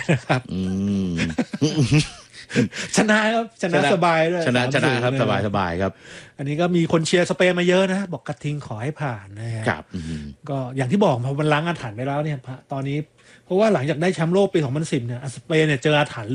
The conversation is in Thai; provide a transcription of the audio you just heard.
ครับชนะครับชนะสบายด้วยชนะครับสบายครับอันนี้ก็มีคนเชียร์สเปนมาเยอะนะบอกกระทิงขอให้ผ่านนะครับก็อย่างที่บอกพอมันล้างอาถรรพ์ไปแล้วเนี่ยตอนนี้เพราะว่าหลังจากได้แชมป์โลกปี 2010เนี่ยสเปนเนี่ยเจออาถรรพ์